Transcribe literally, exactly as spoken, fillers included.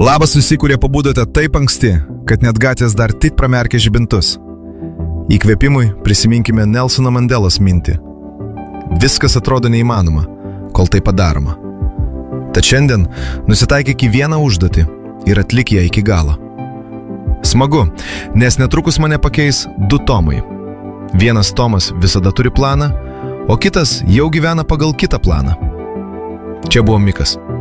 Labas visi, kurie pabudote taip anksti, kad net gatvės dar tik pramerkė žibintus. Įkvėpimui prisiminkime Nelsono Mandelos mintį. Viskas atrodo neįmanoma, kol tai padaroma. Tad šiandien nusitaikyk į vieną užduotį ir atlik ją iki galo. Smagu, nes netrukus mane pakeis du Tomai. Vienas Tomas visada turi planą, o kitas jau gyvena pagal kitą planą. Čia buvo Mikas.